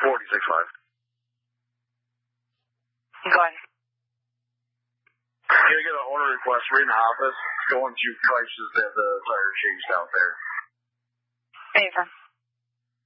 46.5. Go ahead. Can I get an order request for in the office? Going to Price's to have the tire changed out there. Favor.